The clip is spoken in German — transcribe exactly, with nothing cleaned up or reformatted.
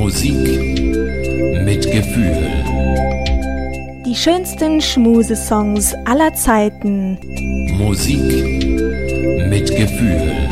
Musik mit Gefühl. Die schönsten Schmusesongs aller Zeiten. Musik mit Gefühl.